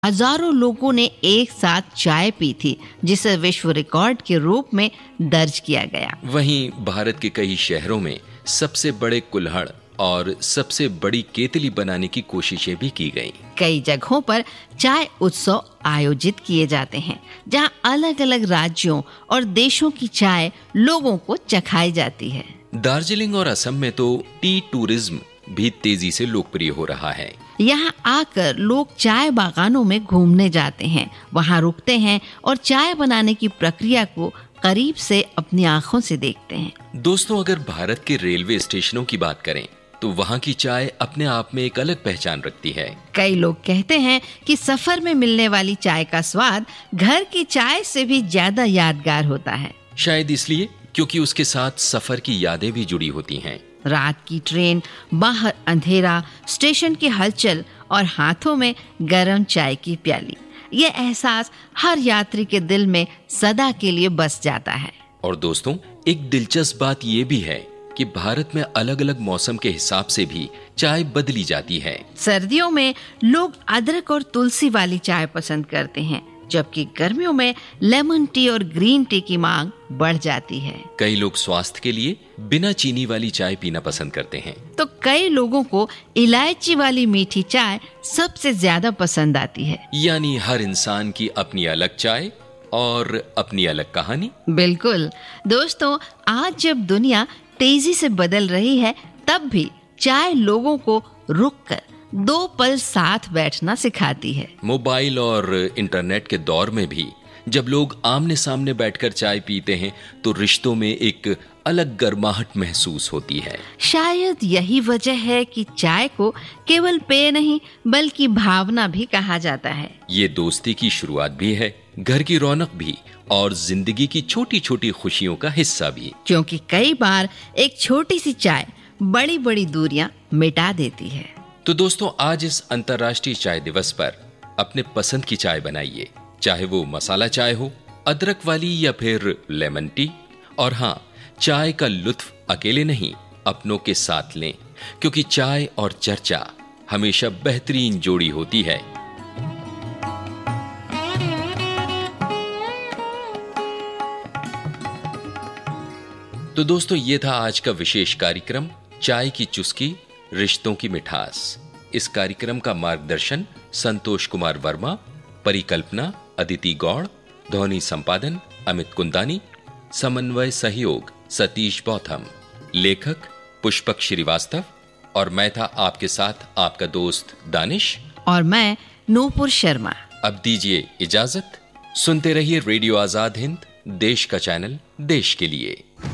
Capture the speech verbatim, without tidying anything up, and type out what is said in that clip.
हजारों लोगों ने एक साथ चाय पी थी, जिसे विश्व रिकॉर्ड के रूप में दर्ज किया गया। वहीं भारत के कई शहरों में सबसे बड़े कुल्हड़ और सबसे बड़ी केतली बनाने की कोशिशें भी की गईं। कई जगहों पर चाय उत्सव आयोजित किए जाते हैं, जहां अलग अलग राज्यों और देशों की चाय लोगों को चखाई जाती है। दार्जिलिंग और असम में तो टी टूरिज्म भी तेजी से लोकप्रिय हो रहा है। यहाँ आकर लोग चाय बागानों में घूमने जाते हैं, वहाँ रुकते हैं और चाय बनाने की प्रक्रिया को करीब से अपनी आंखों से देखते हैं। दोस्तों, अगर भारत के रेलवे स्टेशनों की बात करें तो वहाँ की चाय अपने आप में एक अलग पहचान रखती है। कई लोग कहते हैं कि सफर में मिलने वाली चाय का स्वाद घर की चाय से भी ज्यादा यादगार होता है। शायद इसलिए क्योंकि उसके साथ सफर की यादें भी जुड़ी होती हैं। रात की ट्रेन, बाहर अंधेरा, स्टेशन की हलचल और हाथों में गरम चाय की प्याली, ये एहसास हर यात्री के दिल में सदा के लिए बस जाता है। और दोस्तों, एक दिलचस्प बात ये भी है कि भारत में अलग अलग मौसम के हिसाब से भी चाय बदली जाती है। सर्दियों में लोग अदरक और तुलसी वाली चाय पसंद करते हैं, जबकि गर्मियों में लेमन टी और ग्रीन टी की मांग बढ़ जाती है। कई लोग स्वास्थ्य के लिए बिना चीनी वाली चाय पीना पसंद करते हैं, तो कई लोगों को इलायची वाली मीठी चाय सबसे ज्यादा पसंद आती है। यानी हर इंसान की अपनी अलग चाय और अपनी अलग कहानी। बिल्कुल दोस्तों, आज जब दुनिया तेजी से बदल रही है, तब भी चाय लोगों को रुककर दो पल साथ बैठना सिखाती है। मोबाइल और इंटरनेट के दौर में भी जब लोग आमने सामने बैठकर चाय पीते हैं तो रिश्तों में एक अलग गर्माहट महसूस होती है। शायद यही वजह है कि चाय को केवल पेय नहीं बल्कि भावना भी कहा जाता है। ये दोस्ती की शुरुआत भी है, घर की रौनक भी और जिंदगी की छोटी छोटी खुशियों का हिस्सा भी। क्योंकि कई बार एक छोटी सी चाय बड़ी बड़ी दूरियां मिटा देती है। तो दोस्तों, आज इस अंतर्राष्ट्रीय चाय दिवस पर अपने पसंद की चाय बनाइए, चाहे वो मसाला चाय हो, अदरक वाली या फिर लेमन टी। और हाँ, चाय का लुत्फ अकेले नहीं, अपनों के साथ लें, क्योंकि चाय और चर्चा हमेशा बेहतरीन जोड़ी होती है। तो दोस्तों, ये था आज का विशेष कार्यक्रम चाय की चुस्की, रिश्तों की मिठास। इस कार्यक्रम का मार्गदर्शन संतोष कुमार वर्मा, परिकल्पना अदिति गौड़, ध्वनि संपादन अमित कुंदानी, समन्वय सहयोग सतीश बौथम, लेखक पुष्पक श्रीवास्तव और मैं था आपके साथ आपका दोस्त दानिश और मैं नूपुर शर्मा। अब दीजिए इजाजत। सुनते रहिए रेडियो आजाद हिंद, देश का चैनल देश के लिए।